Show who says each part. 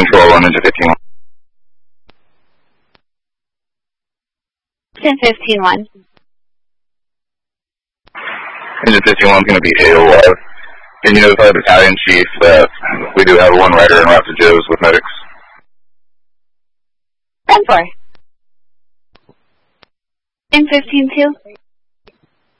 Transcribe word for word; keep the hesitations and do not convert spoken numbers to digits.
Speaker 1: Control one, Engine fifteen one.
Speaker 2: ten fifteen one.
Speaker 1: Engine fifteen one is going to be A O R. Can you notify the battalion chief that we do have one rider en route to Joe's with medics?
Speaker 2: ten four. ten fifteen two.